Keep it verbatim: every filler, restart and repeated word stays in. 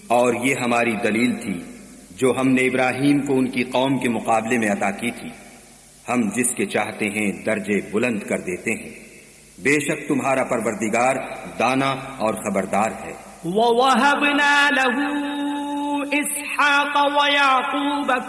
और ये हमारी दलील थी जो हमने इब्राहीम को उनकी कौम के मुकाबले में अता की थी। हम जिसके चाहते हैं दर्जे बुलंद कर देते हैं। बेशक तुम्हारा परवरदिगार दाना और खबरदार है। ववहबना लहू इसहाक़ व याक़ूब